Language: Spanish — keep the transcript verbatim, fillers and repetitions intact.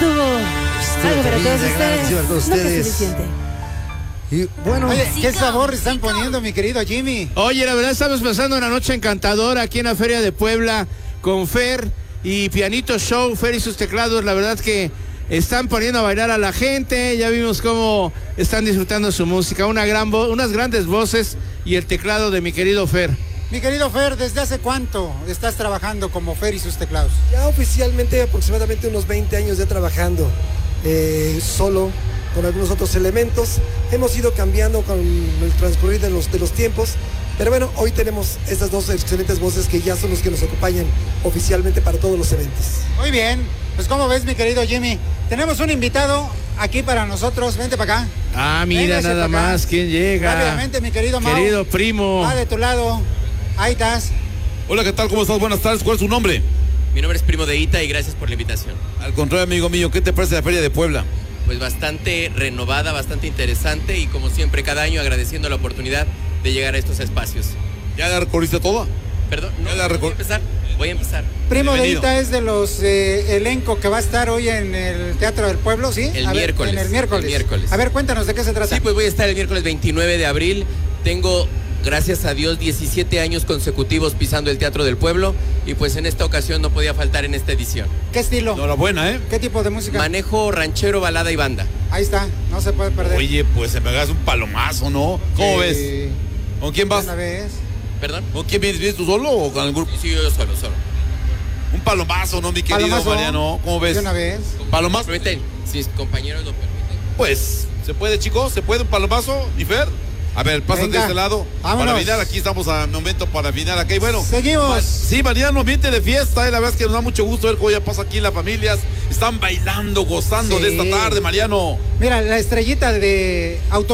estuvo algo para todos Sevilla, ustedes. gracias para todos No que ustedes. suficiente. Y bueno, Oye, ¿qué sabor están poniendo, mi querido Jimmy? Oye, la verdad estamos pasando una noche encantadora aquí en la Feria de Puebla con Fer y Pianito Show, Fer y sus teclados. La verdad que están poniendo a bailar a la gente. Ya vimos cómo están disfrutando su música. Una gran vo- unas grandes voces y el teclado de mi querido Fer. Mi querido Fer, ¿desde hace cuánto estás trabajando como Fer y sus teclados? Ya oficialmente aproximadamente unos veinte años ya trabajando eh, solo con algunos otros elementos. Hemos ido cambiando con el transcurrir de los, de los tiempos, pero bueno, hoy tenemos estas dos excelentes voces que ya son los que nos acompañan oficialmente para todos los eventos. Muy bien, pues como ves, mi querido Jimmy, tenemos un invitado aquí para nosotros. Vente para acá. Ah, mira Véngase nada para acá. más quién llega. Rápidamente, mi querido Mau. Querido primo. Va de tu lado. Ahí estás. Hola, ¿qué tal? ¿Cómo estás? Buenas tardes. ¿Cuál es su nombre? Mi nombre es Primo de Ita y gracias por la invitación. Al contrario, amigo mío, ¿qué te parece la Feria de Puebla? Pues bastante renovada, bastante interesante y como siempre cada año agradeciendo la oportunidad de llegar a estos espacios. ¿Ya la recorriste toda? Perdón, no, Ya la voy recor- a empezar, voy a empezar. Primo de Bienvenido. Ita es de los eh, elenco que va a estar hoy en el Teatro del Pueblo, ¿sí? El A ver, miércoles, en el miércoles. el miércoles. A ver, cuéntanos de qué se trata. Sí, pues voy a estar el miércoles veintinueve de abril. Tengo, gracias a Dios, diecisiete años consecutivos pisando el Teatro del Pueblo y pues en esta ocasión no podía faltar en esta edición. ¿Qué estilo? Enhorabuena, ¿eh? ¿Qué tipo de música? Manejo ranchero, balada y banda. Ahí está, no se puede perder. Oye, pues se me hagas un palomazo, ¿no? ¿Cómo ves? Eh, ¿Con quién vas? Una vez. ¿Perdón? ¿Con quién vienes? ¿Vienes tú solo o con el grupo? Sí, yo solo, solo. Un palomazo, ¿no, mi querido Palomazo. Mariano? ¿Cómo ves? De una vez. ¿Palomazo? ¿Me permiten? Si mis compañeros lo permiten. Pues, ¿se puede, chicos? ¿Se puede un palomazo, mi Fer? A ver, pásate Venga, de este lado. vámonos. Para afinar, aquí estamos a momento para afinar acá. Y bueno, Seguimos. Ma- sí, Mariano, ambiente de fiesta. Y la verdad es que nos da mucho gusto ver cómo ya pasa aquí las familias. Están bailando, gozando Sí. de esta tarde, Mariano. Mira, la estrellita de auto